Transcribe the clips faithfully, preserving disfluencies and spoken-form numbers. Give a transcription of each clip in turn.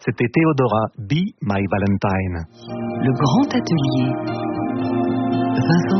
C'était Théodora, Be My Valentine. Le grand atelier. Vincent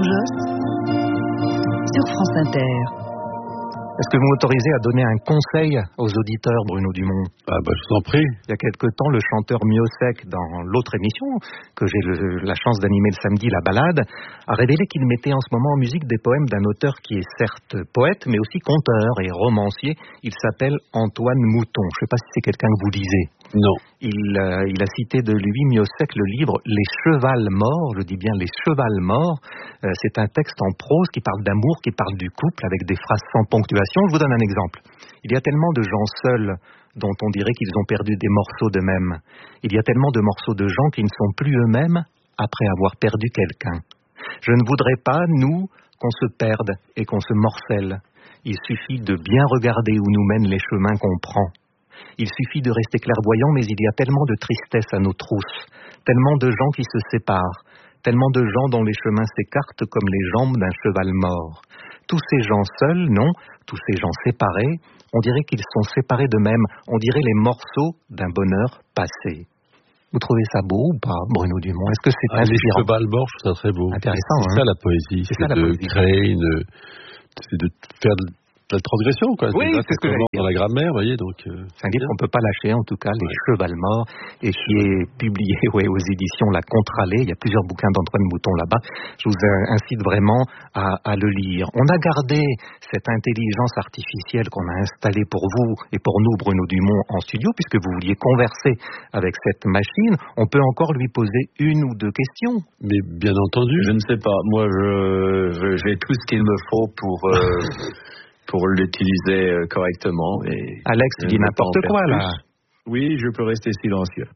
Josse sur France Inter. Est-ce que vous m'autorisez à donner un conseil aux auditeurs, Bruno Dumont? Ah bah je vous en prie. Il y a quelque temps, le chanteur Miossec, dans l'autre émission que j'ai le, la chance d'animer le samedi, La Balade, a révélé qu'il mettait en ce moment en musique des poèmes d'un auteur qui est certes poète, mais aussi conteur et romancier. Il s'appelle Antoine Mouton. Je ne sais pas si c'est quelqu'un que vous lisez. Non. Il, euh, il a cité de lui, Miossec, le livre Les Chevals Morts, je dis bien Les Chevals Morts. Euh, c'est un texte en prose qui parle d'amour, qui parle du couple, avec des phrases sans ponctuation. Je vous donne un exemple. Il y a tellement de gens seuls dont on dirait qu'ils ont perdu des morceaux d'eux-mêmes. Il y a tellement de morceaux de gens qui ne sont plus eux-mêmes après avoir perdu quelqu'un. Je ne voudrais pas, nous, qu'on se perde et qu'on se morcelle. Il suffit de bien regarder où nous mènent les chemins qu'on prend. Il suffit de rester clairvoyant, mais il y a tellement de tristesse à nos trousses, tellement de gens qui se séparent, tellement de gens dont les chemins s'écartent comme les jambes d'un cheval mort. Tous ces gens seuls, non, tous ces gens séparés, on dirait qu'ils sont séparés d'eux-mêmes, on dirait les morceaux d'un bonheur passé. Vous trouvez ça beau ou pas, Bruno Dumont? Est-ce que c'est ah, inspirant? Les chevals morts, je trouve ça très beau. Intéressant, c'est hein? ça la poésie, c'est, c'est ça, de la poésie. Créer une, c'est de faire de la transgression, quoi. Oui, c'est, c'est ce que j'allais dire. Dans la grammaire, vous voyez, donc. Euh, c'est un livre qu'on ne peut pas lâcher, en tout cas, Les ouais. Chevals Morts, et qui est publié ouais, aux éditions La Contrallée. Il y a plusieurs bouquins d'Antoine Mouton là-bas. Je vous incite vraiment à, à le lire. On a gardé cette intelligence artificielle qu'on a installée pour vous et pour nous, Bruno Dumont, en studio, puisque vous vouliez converser avec cette machine. On peut encore lui poser une ou deux questions. Mais bien entendu. Je ne sais pas. Moi, je, je, j'ai tout ce qu'il me faut pour... Euh, pour l'utiliser correctement. Et Alex, tu dis n'importe quoi, plus. Là. Oui, je peux rester silencieux.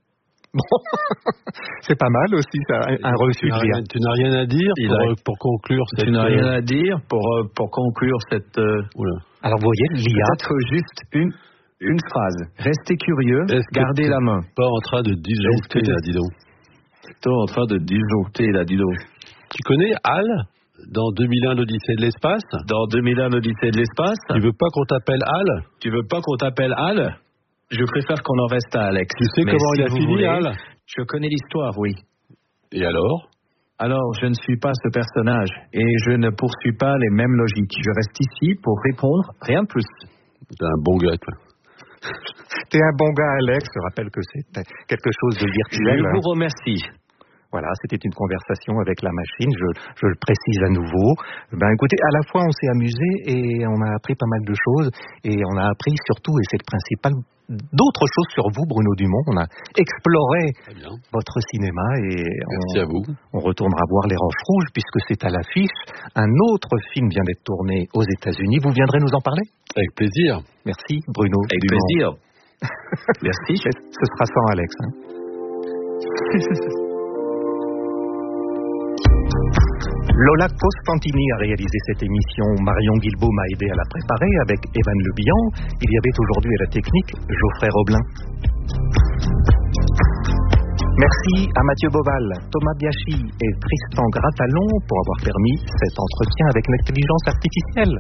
Bon, c'est pas mal aussi, ça, un reçu. Tu n'as rien, tu n'as rien à dire pour, a, pour conclure cette... Tu n'as rien à dire pour, pour conclure cette... Euh... Alors, vous voyez, l'I A... Peut-être juste une, une phrase. Restez curieux, Est-ce gardez la main. Pas en train de disjoncter, là, dis donc. Pas en train de disjoncter, là, dis donc. Tu connais Hal ? Dans deux mille un, l'Odyssée de l'espace. Dans deux mille un, l'Odyssée de l'espace. Tu veux pas qu'on t'appelle Hal? Tu veux pas qu'on t'appelle Hal? Je préfère qu'on en reste à Alex. Tu sais Mais comment si il a fini, voulez, Hal? Je connais l'histoire, oui. Et alors? Alors, je ne suis pas ce personnage. Et je ne poursuis pas les mêmes logiques. Je reste ici pour répondre, rien de plus. T'es un bon gars, toi. T'es un bon gars, Alex. Je rappelle que c'est quelque chose de virtuel. Je vous remercie. Voilà, c'était une conversation avec la machine, je, je le précise à nouveau. Ben écoutez, à la fois on s'est amusé et on a appris pas mal de choses, et on a appris surtout, et c'est le principal, d'autres choses sur vous, Bruno Dumont. On a exploré votre cinéma et Merci on, à vous. On retournera voir Les Roches Rouges puisque c'est à l'affiche. Un autre film vient d'être tourné aux États-Unis. Vous viendrez nous en parler? Avec plaisir. Merci, Bruno. Avec Dumont. plaisir. Merci. Ce sera sans Alex. Hein. Lola Costantini a réalisé cette émission. Marion Guilbault m'a aidé à la préparer avec Evan Le Bihan. Il y avait aujourd'hui à la technique Geoffrey Roblin. Merci à Mathieu Boval, Thomas Biachi et Tristan Gratalon pour avoir permis cet entretien avec l'intelligence artificielle.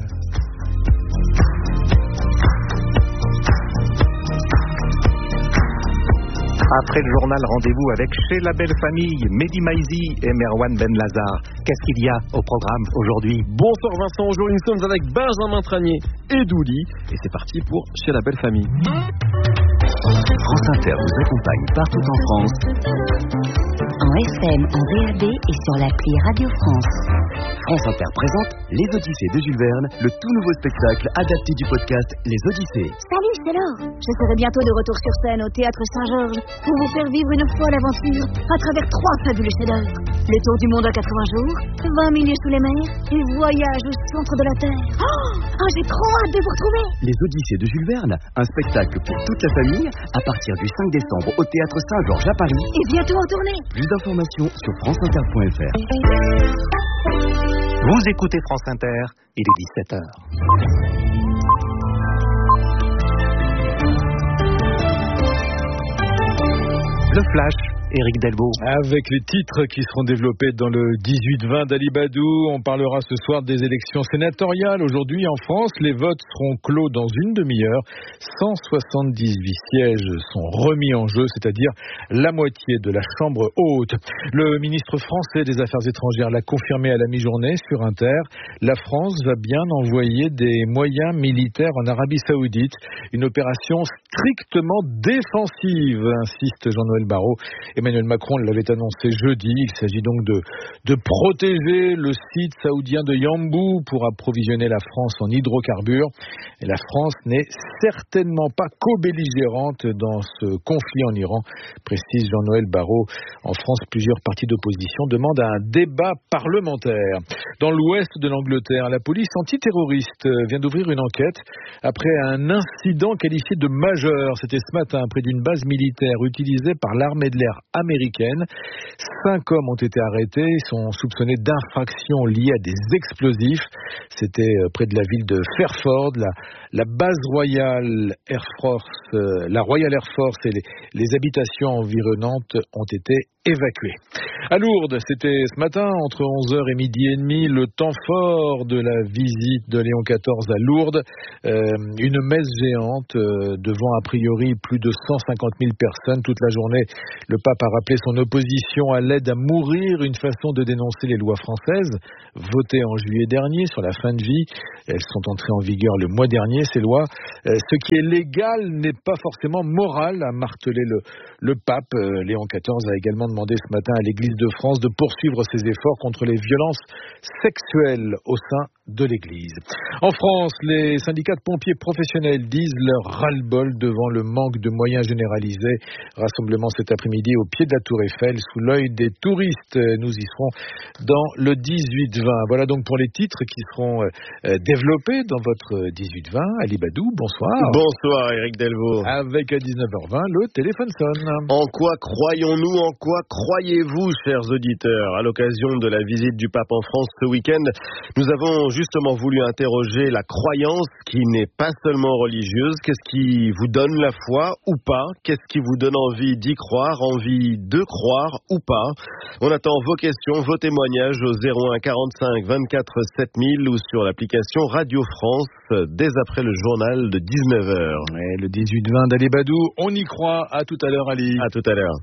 Après le journal, rendez-vous avec Chez la Belle Famille, Mehdi Maizi et Merwan Benlazar. Qu'est-ce qu'il y a au programme aujourd'hui? Bonsoir Vincent, aujourd'hui nous sommes avec Benjamin Tranier et Douli. Et c'est parti pour Chez la Belle Famille. France Inter vous accompagne partout en France. En F M, en D A B et sur l'appli Radio France. France Inter présente Les Odyssées de Jules Verne, le tout nouveau spectacle adapté du podcast Les Odyssées. Salut, c'est Laure. Je serai bientôt de retour sur scène au Théâtre Saint-Georges pour vous faire vivre une folle aventure à travers trois fabuleux chefs-d'œuvre. Le tour du monde en quatre-vingts jours, vingt milieux sous les mers et voyage au centre de la Terre. Oh, oh, j'ai trop hâte de vous retrouver. Les Odyssées de Jules Verne, un spectacle pour toute la famille à partir du cinq décembre au Théâtre Saint-Georges à Paris. Et bientôt en tournée. Plus d'informations sur france inter point f r. Vous écoutez France Inter, il est dix-sept heures. Le Flash Éric Delvaux. Avec les titres qui seront développés dans le dix-huit vingt d'Alibadou, on parlera ce soir des élections sénatoriales. Aujourd'hui en France, les votes seront clos dans une demi-heure. cent soixante-dix-huit sièges sont remis en jeu, c'est-à-dire la moitié de la Chambre haute. Le ministre français des Affaires étrangères l'a confirmé à la mi-journée sur Inter. La France va bien envoyer des moyens militaires en Arabie Saoudite. Une opération strictement défensive, insiste Jean-Noël Barrot. Emmanuel Macron l'avait annoncé jeudi. Il s'agit donc de, de protéger le site saoudien de Yanbu pour approvisionner la France en hydrocarbures. Et la France n'est certainement pas co-belligérante dans ce conflit en Iran, précise Jean-Noël Barrot. En France, plusieurs partis d'opposition demandent un débat parlementaire. Dans l'ouest de l'Angleterre, la police antiterroriste vient d'ouvrir une enquête après un incident qualifié de majeur. C'était ce matin près d'une base militaire utilisée par l'armée de l'air américaine. Cinq hommes ont été arrêtés. Ils sont soupçonnés d'infractions liées à des explosifs. C'était près de la ville de Fairford. La, la base Royal Air Force, euh, la Royal Air Force et les, les habitations environnantes ont été évacuées. À Lourdes, c'était ce matin, entre onze heures et midi et demi, le temps fort de la visite de Léon quatorze à Lourdes. Euh, une messe géante euh, devant a priori plus de cent cinquante mille personnes toute la journée. Le pape a rappelé son opposition à l'aide à mourir, une façon de dénoncer les lois françaises votées en juillet dernier sur la fin de vie. Elles sont entrées en vigueur le mois dernier, ces lois. Euh, ce qui est légal n'est pas forcément moral, a martelé le, le pape. Euh, Léon quatorze a également demandé ce matin à l'Église de France de poursuivre ses efforts contre les violences sexuelles au sein de l'Église. En France, les syndicats de pompiers professionnels disent leur ras-le-bol devant le manque de moyens généralisés. Rassemblement cet après-midi au pied de la Tour Eiffel, sous l'œil des touristes. Nous y serons dans le dix-huit vingt. Voilà donc pour les titres qui seront euh, développés dans votre dix-huit vingt. Alibadou, bonsoir. Bonsoir Éric Delvaux. Avec à dix-neuf heures vingt, le téléphone sonne. En quoi croyons-nous, en quoi croyez-vous, chers auditeurs? À l'occasion de la visite du pape en France ce week-end, nous avons justement voulu interroger la croyance qui n'est pas seulement religieuse. Qu'est-ce qui vous donne la foi ou pas? Qu'est-ce qui vous donne envie d'y croire, envie de croire ou pas? On attend vos questions, vos témoignages au zéro un quarante-cinq vingt-quatre sept mille ou sur l'application Radio France dès après le journal de dix-neuf heures. Ouais, le dix-huit vingt d'Alibadou, on y croit. À tout à l'heure, Ali. À tout à l'heure.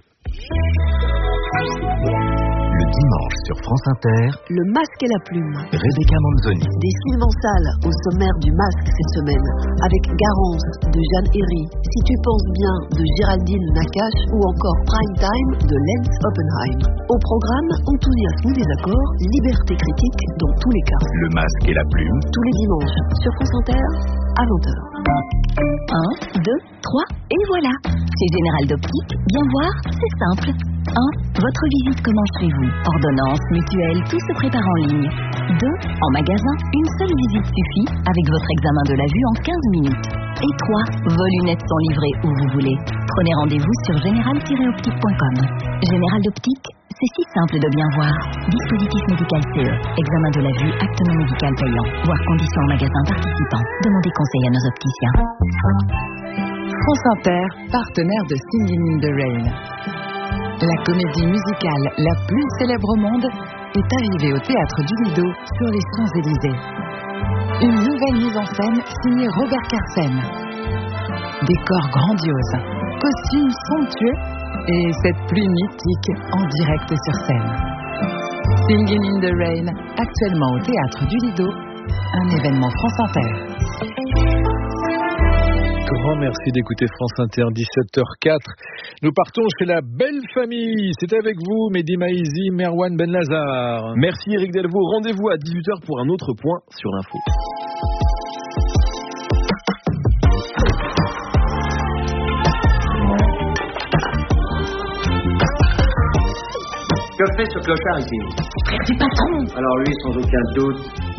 Le dimanche sur France Inter, Le masque et la plume. Rebecca Manzoni. Des Sylvain Salle au sommaire du masque cette semaine, avec Garance de Jeanne Herry, Si tu penses bien de Géraldine Nakache ou encore Prime Time de Lens Oppenheim. Au programme, enthousiasme ou désaccord, liberté critique dans tous les cas. Le masque et la plume. Tous les dimanches sur France Inter à vingt heures. un, deux, trois, et voilà. Chez Général d'Optique, bien voir, c'est simple. un. Votre visite commence chez vous. Ordonnance, mutuelle, tout se prépare en ligne. deux. En magasin, une seule visite suffit avec votre examen de la vue en quinze minutes. Et trois. Vos lunettes sont livrées où vous voulez. Prenez rendez-vous sur général tiret optique point com. Général d'Optique, c'est si simple de bien voir. Dispositif médical C E. Examen de la vue, acte non médical payant. Voir conditions en magasin participant. Demandez conseil à nos opticiens. France Inter, partenaire de Singing in the Rain. La comédie musicale la plus célèbre au monde est arrivée au théâtre du Lido sur les Champs-Élysées. Une nouvelle mise en scène signée Robert Carsen. Décor grandiose, costumes somptueux et cette pluie mythique en direct sur scène. Singing in the Rain, actuellement au théâtre du Lido, un événement France Inter. Grand merci d'écouter France Inter, dix-sept heures quatre. Nous partons chez la belle famille. C'est avec vous, Mehdi Maizi, Merwan Benlazar. Merci Éric Delvaux. Rendez-vous à dix-huit heures pour un autre point sur l'info. Que fait ce clochard ici? Frère du patron. Alors lui, sans aucun doute,